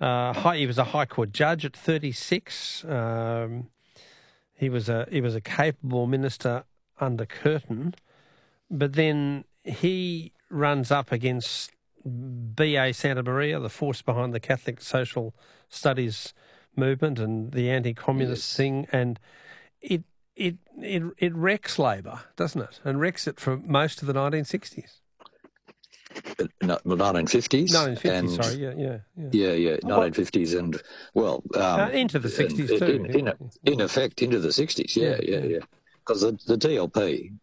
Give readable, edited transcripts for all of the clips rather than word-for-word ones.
He was a High Court judge at 36. He was a capable minister under Curtin, but then he runs up against B.A. Santa Maria, the force behind the Catholic social studies movement and the anti-communist thing, and it wrecks Labor, doesn't it? And wrecks it for most of the 1960s. No, 1950s. 1950s, sorry, yeah. 1950s and, well... into the 60s too. In effect, into the 60s, yeah. Because the DLP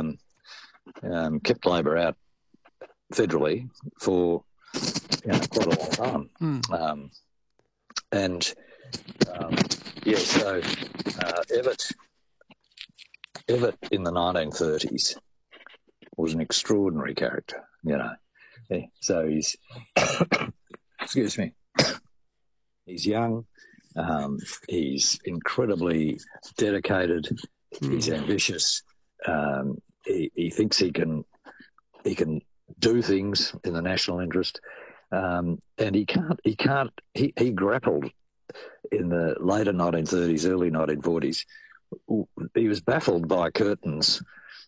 kept Labor out federally for quite a long time. So Evatt in the 1930s was an extraordinary character, So he's, excuse me, he's young, he's incredibly dedicated, he's ambitious, he thinks he can do things in the national interest, and he grappled in the later 1930s, early 1940s. He was baffled by Curtin's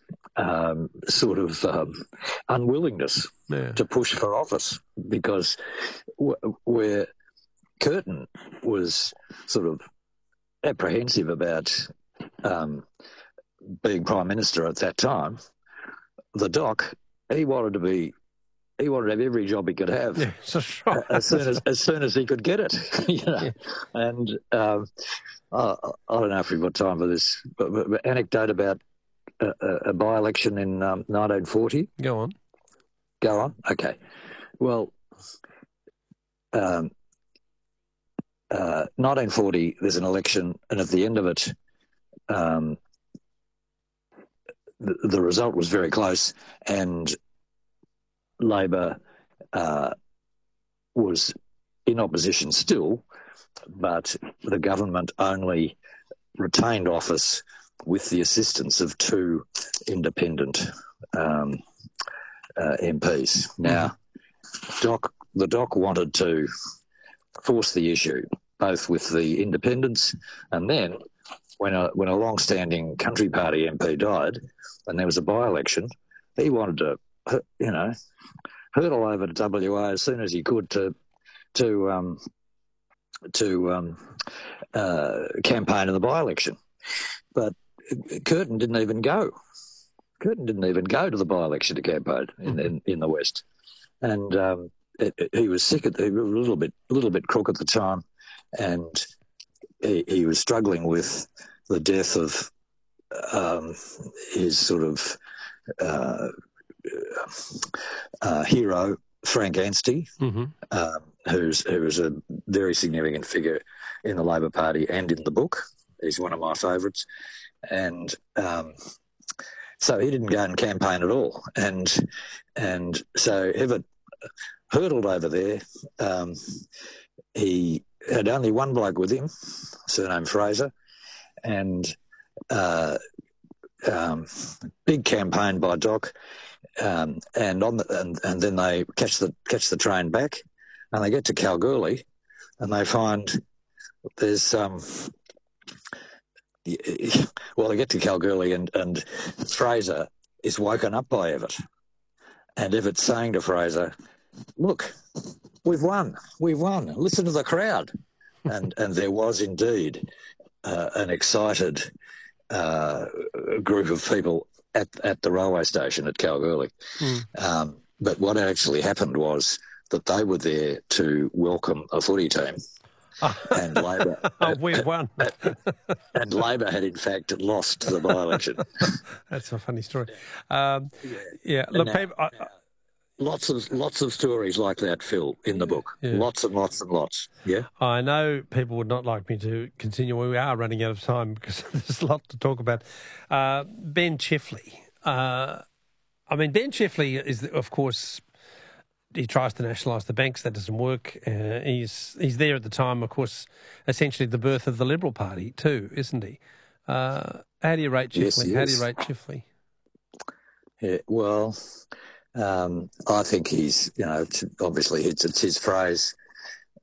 unwillingness to push for office, because where Curtin was sort of apprehensive about being Prime Minister at that time, the Doc, he wanted to have every job he could have, as soon as he could get it. And I don't know if we've got time for this, but anecdote about a by-election in 1940. Go on. Okay. Well, 1940, there's an election, and at the end of it, the result was very close, and Labor was in opposition still, but the government only retained office with the assistance of two independent MPs. Now, the Doc wanted to force the issue, both with the independents, and then when a long-standing Country Party MP died, and there was a by-election, he wanted to, hurtle over to WA as soon as he could to campaign in the by-election. But Curtin didn't even go. Curtin didn't even go to the by-election to campaign in the West, and he was sick. He was a little bit crook at the time, and he was struggling with the death of his sort of hero, Frank Anstey, who was a very significant figure in the Labor Party and in the book. He's one of my favourites. And so he didn't go and campaign at all. And so Evatt hurtled over there. He had only one bloke with him, surnamed Fraser, and big campaign by Doc. And then they catch the train back, and they get to Kalgoorlie, and they find there's they get to Kalgoorlie, and Fraser is woken up by Evatt, and Evatt's saying to Fraser, "Look, we've won, listen to the crowd." And there was indeed an excited group of people at the railway station at Kalgoorlie. But what actually happened was that they were there to welcome a footy team. And Labor, we've won. And Labor had in fact lost the by-election. That's a funny story. Look, lots of stories like that, Phil, in the book. Yeah. Lots and lots and lots. Yeah. I know people would not like me to continue. We are running out of time because there's a lot to talk about. Ben Chifley. Ben Chifley is, of course, he tries to nationalise the banks. That doesn't work. He's there at the time, of course, essentially the birth of the Liberal Party too, isn't he? How do you rate Chifley? Yes. How do you rate Chifley? Yeah, well, I think he's, obviously it's his phrase,